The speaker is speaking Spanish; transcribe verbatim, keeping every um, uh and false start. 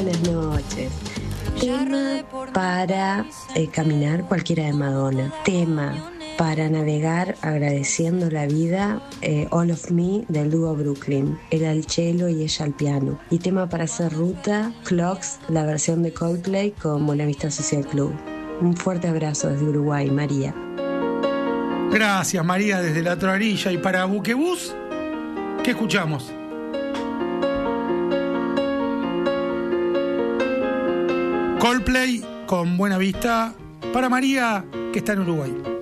buenas noches. Tema para eh, caminar, cualquiera de Madonna. Tema para navegar agradeciendo la vida, eh, All of Me del dúo Brooklyn. Él al cello y ella al piano. Y tema para hacer ruta, Clocks, la versión de Coldplay con Buenavista Social Club. Un fuerte abrazo desde Uruguay, María. Gracias, María, desde la otra orilla. Y para Buquebús, ¿qué escuchamos? Coldplay con Buenavista para María, que está en Uruguay.